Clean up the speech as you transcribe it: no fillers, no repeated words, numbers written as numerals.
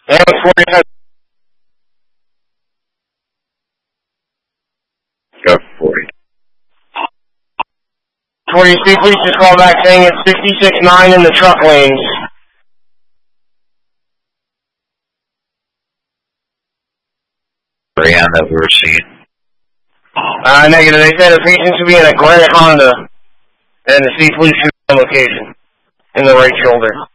Ambulance 40. Go 40. 43, please just call back saying it's 56-9 in the truck lanes. Brianna that we were seeing. Negative. They said the patient should be in a Granite Honda and the C police location in the right shoulder.